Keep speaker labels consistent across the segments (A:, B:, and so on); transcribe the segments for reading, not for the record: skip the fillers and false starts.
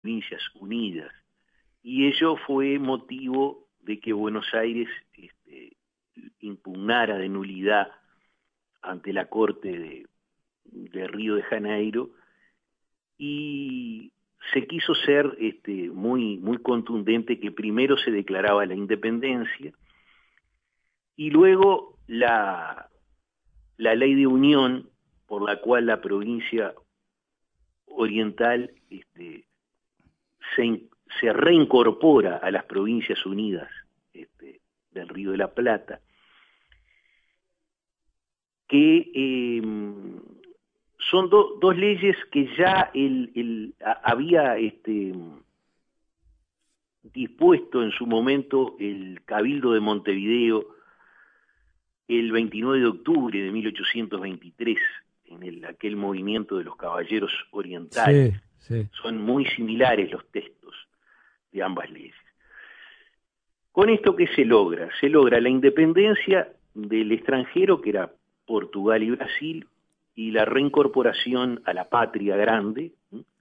A: Provincias Unidas, y ello fue motivo de que Buenos Aires impugnara de nulidad ante la Corte de Río de Janeiro, y se quiso ser muy contundente, que primero se declaraba la independencia y luego la ley de unión, por la cual la provincia oriental se reincorpora a las Provincias Unidas del Río de la Plata, que son dos leyes que ya había dispuesto en su momento el Cabildo de Montevideo el 29 de octubre de 1823, en aquel movimiento de los caballeros orientales.
B: Sí, sí.
A: Son muy similares los textos de ambas leyes. Con esto, ¿qué se logra? Se logra la independencia del extranjero, que era Portugal y Brasil, y la reincorporación a la patria grande,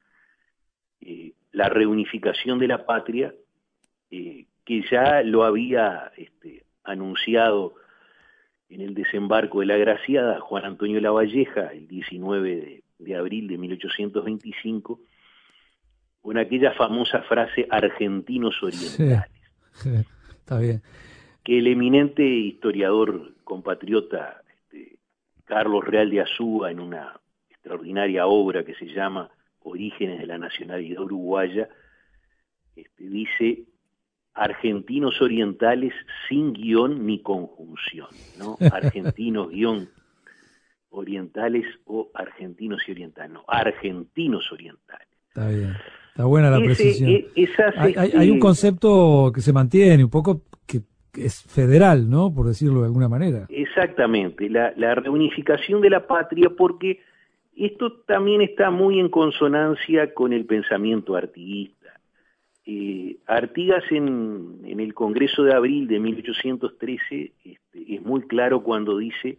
A: la reunificación de la patria, que ya lo había anunciado en el desembarco de la Graciada Juan Antonio Lavalleja el 19 de abril de 1825, con aquella famosa frase argentinos orientales.
B: Sí, está bien.
A: Que el eminente historiador compatriota Carlos Real de Azúa, en una extraordinaria obra que se llama Orígenes de la Nacionalidad Uruguaya, dice argentinos orientales sin guión ni conjunción, ¿no? Argentinos guión orientales o argentinos y orientales, no, argentinos orientales.
B: Está bien. Está buena la precisión.
A: Esas,
B: hay un concepto que se mantiene un poco, que es federal, ¿no? Por decirlo de alguna manera.
A: Exactamente, la reunificación de la patria, porque esto también está muy en consonancia con el pensamiento artiguista. Artigas en el Congreso de Abril de 1813 es muy claro cuando dice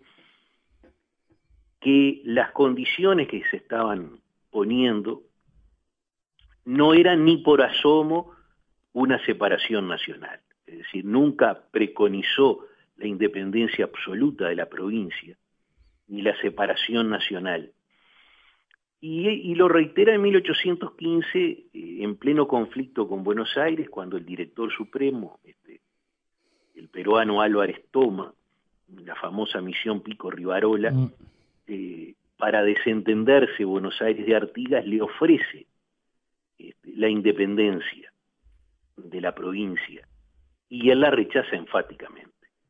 A: que las condiciones que se estaban poniendo no eran ni por asomo una separación nacional. Es decir, nunca preconizó la independencia absoluta de la provincia, ni la separación nacional. Y lo reitera en 1815, en pleno conflicto con Buenos Aires, cuando el director supremo, el peruano Álvarez, toma la famosa misión Pico Rivarola, para desentenderse Buenos Aires de Artigas, le ofrece la independencia de la provincia, y él la rechaza enfáticamente.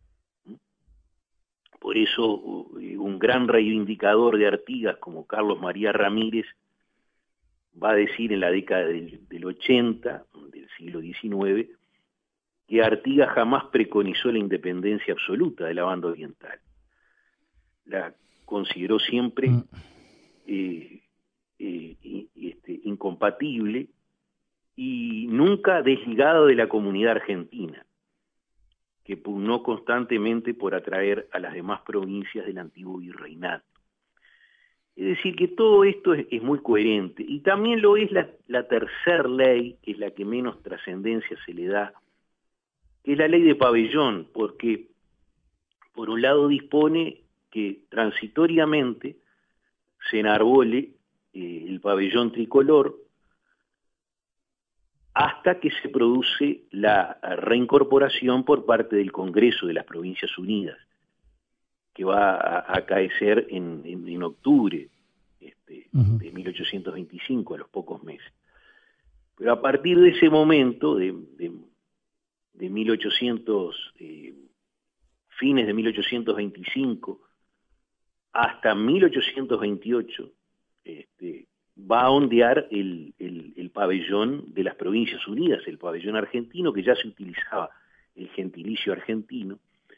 A: Por eso un gran reivindicador de Artigas como Carlos María Ramírez va a decir en la década del 80, del siglo XIX, que Artigas jamás preconizó la independencia absoluta de la banda oriental. La consideró siempre incompatible y nunca desligado de la comunidad argentina, que pugnó constantemente por atraer a las demás provincias del antiguo virreinato. Es decir, que todo esto es muy coherente, y también lo es la tercera ley, que es la que menos trascendencia se le da, que es la ley de pabellón, porque por un lado dispone que transitoriamente se enarbole el pabellón tricolor hasta que se produce la reincorporación por parte del Congreso de las Provincias Unidas, que va a acaecer en octubre de 1825, a los pocos meses. Pero a partir de ese momento, de 1800, fines de 1825 hasta 1828, va a ondear el pabellón de las Provincias Unidas, el pabellón argentino, que ya se utilizaba el gentilicio argentino,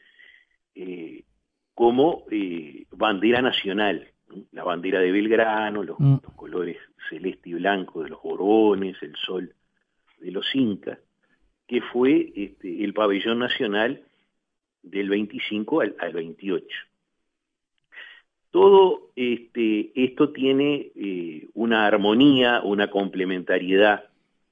A: como bandera nacional, ¿no? La bandera de Belgrano, los colores celeste y blanco de los Borbones, el sol de los Incas, que fue el pabellón nacional del 25 al 28. Todo esto tiene una armonía, una complementariedad